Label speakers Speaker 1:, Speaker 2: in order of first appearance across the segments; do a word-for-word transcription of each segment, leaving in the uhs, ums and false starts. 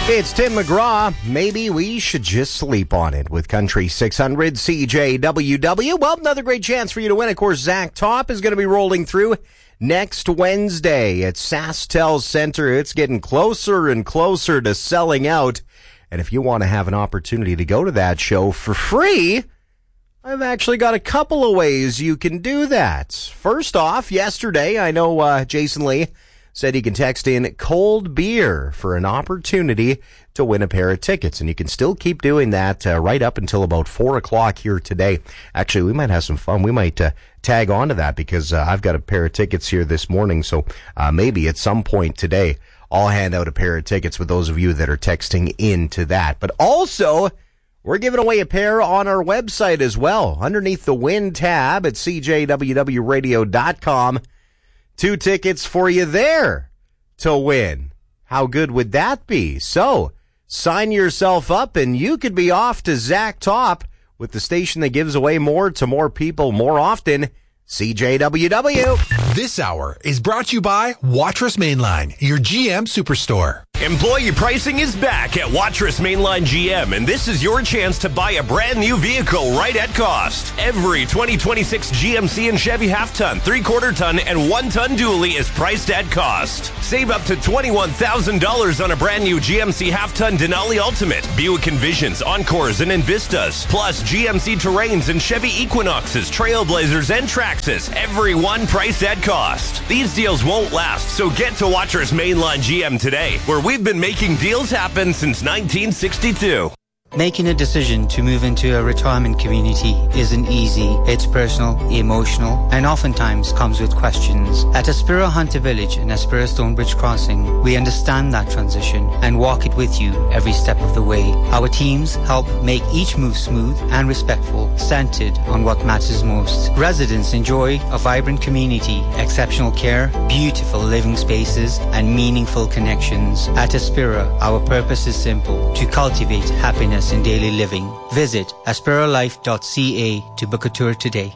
Speaker 1: It's Tim McGraw. Maybe we should just sleep on it with Country six hundred C J W W. Well, another great chance for you to win. Of course, Zach Top is going to be rolling through next Wednesday at SaskTel Center. It's getting closer and closer to selling out. And if you want to have an opportunity to go to that show for free, I've actually got a couple of ways you can do that. First off, yesterday, I know uh, Jason Lee said he can text in cold beer for an opportunity to win a pair of tickets. And you can still keep doing that uh, right up until about four o'clock here today. Actually, we might have some fun. We might uh, tag on to that because uh, I've got a pair of tickets here this morning. So uh, maybe at some point today, I'll hand out a pair of tickets with those of you that are texting into that. But also, we're giving away a pair on our website as well. Underneath the Win tab at c j w w radio dot com. Two tickets for you there to win. How good would that be? So, sign yourself up and you could be off to Zach Top with the station that gives away more to more people more often, C J W W.
Speaker 2: This hour is brought to you by Watrous Mainline, your G M Superstore.
Speaker 3: Employee pricing is back at Watrous Mainline G M, and this is your chance to buy a brand new vehicle right at cost. Every twenty twenty-six G M C and Chevy half-ton, three-quarter ton, and one-ton dually is priced at cost. Save up to twenty-one thousand dollars on a brand new G M C half-ton Denali Ultimate, Buick Envisions, Encores, and Envistas, plus G M C Terrains and Chevy Equinoxes, Trailblazers, and Traxxas, every one priced at cost. These deals won't last, so get to Watrous Mainline G M today, where we've been making deals happen since nineteen sixty-two.
Speaker 4: Making a decision to move into a retirement community isn't easy. It's personal, emotional, and oftentimes comes with questions. At Aspira Hunter Village and Aspira Stonebridge Crossing, we understand that transition and walk it with you every step of the way. Our teams help make each move smooth and respectful, centered on what matters most. Residents enjoy a vibrant community, exceptional care, beautiful living spaces, and meaningful connections. At Aspira, our purpose is simple: to cultivate happiness in daily living. Visit aspira life dot c a to book a tour today.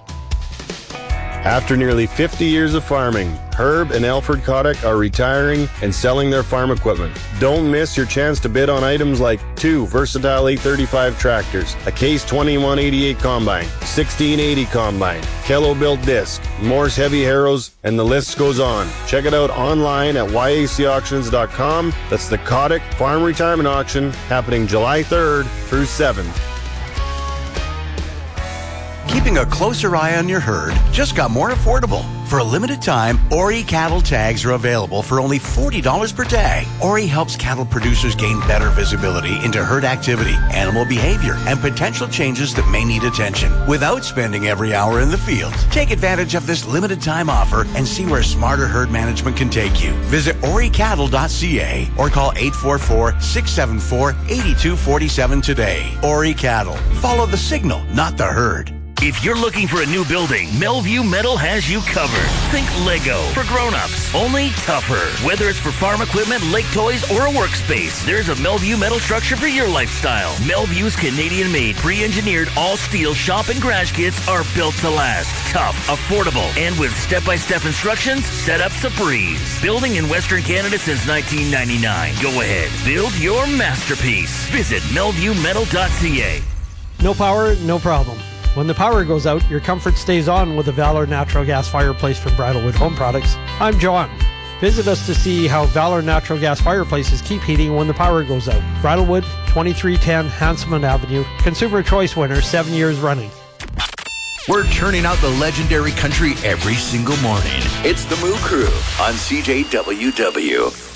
Speaker 5: After nearly fifty years of farming, Herb and Alfred Kotick are retiring and selling their farm equipment. Don't miss your chance to bid on items like two versatile eight thirty-five tractors, a Case twenty-one eighty-eight combine, sixteen eighty combine, Kello built disc, Morse heavy harrows, and the list goes on. Check it out online at y a c auctions dot com. That's the Kotick Farm Retirement Auction happening July third through seventh.
Speaker 6: Keeping a closer eye on your herd just got more affordable. For a limited time, Ori cattle tags are available for only forty dollars per tag. Ori helps cattle producers gain better visibility into herd activity, animal behavior, and potential changes that may need attention without spending every hour in the field. Take advantage of this limited time offer and see where smarter herd management can take you. Visit ori cattle dot c a or call eight four four, six seven four, eight two four seven today. Ori Cattle. Follow the signal, not the herd.
Speaker 7: If you're looking for a new building, Melview Metal has you covered. Think Lego for grown-ups, only tougher. Whether it's for farm equipment, lake toys, or a workspace, there's a Melview Metal structure for your lifestyle. Melview's Canadian-made, pre-engineered, all-steel shop and garage kits are built to last. Tough, affordable, and with step-by-step instructions, setup's a breeze. Building in Western Canada since nineteen ninety-nine. Go ahead, build your masterpiece. Visit melview metal dot c a.
Speaker 8: No power, no problem. When the power goes out, your comfort stays on with the Valor Natural Gas Fireplace from Bridlewood Home Products. I'm John. Visit us to see how Valor Natural Gas Fireplaces keep heating when the power goes out. Bridlewood, twenty-three ten Hanselman Avenue. Consumer Choice winner, seven years running.
Speaker 9: We're turning out the legendary country every single morning. It's the Moo Crew on C J W W.